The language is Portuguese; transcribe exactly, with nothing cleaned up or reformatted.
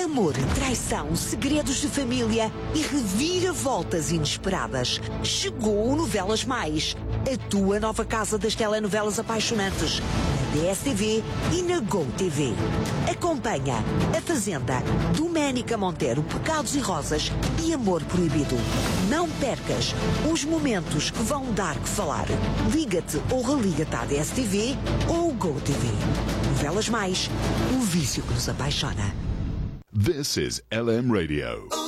Amor, traição, segredos de família e reviravoltas inesperadas. Chegou o Novelas Mais, a tua nova casa das telenovelas apaixonantes, na D S T V e na GoTV. Acompanha A Fazenda, Doménica Monteiro, Pecados e Rosas e Amor Proibido. Não percas os momentos que vão dar que falar. Liga-te ou religa-te à D S T V ou GoTV. Novelas Mais, o vício que nos apaixona. This is L M Radio.